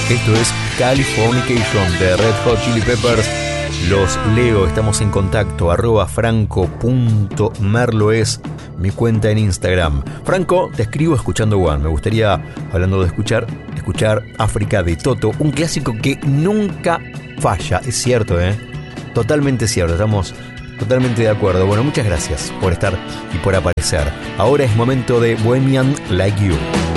Esto es Californication de Red Hot Chili Peppers. Los leo, estamos en contacto, @franco.merlo es mi cuenta en Instagram. Franco, te escribo escuchando One. Me gustaría, hablando de escuchar África de Toto, un clásico que nunca falla. Es cierto, totalmente cierto, estamos totalmente de acuerdo. Bueno, muchas gracias por estar y por aparecer. Ahora es momento de Bohemian Like You.